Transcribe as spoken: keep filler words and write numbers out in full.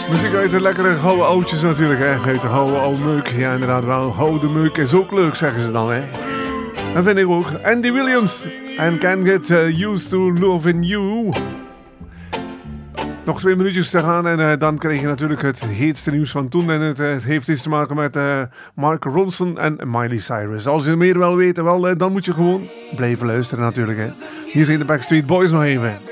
Muziek uit de lekkere gouden oudjes natuurlijk, hè. Uit de gouden oude meuk. Ja, inderdaad wel. Gouden meuk is ook leuk, zeggen ze dan, hè. Dat vind ik ook. Andy Williams. And Can't Get uh, Used to Loving You. Nog twee minuutjes te gaan en uh, dan krijg je natuurlijk het heetste nieuws van toen. En het, uh, het heeft iets te maken met uh, Mark Ronson en Miley Cyrus. Als je meer wil weten, wel, uh, dan moet je gewoon blijven luisteren natuurlijk, hè. Hier zijn de Backstreet Boys nog even.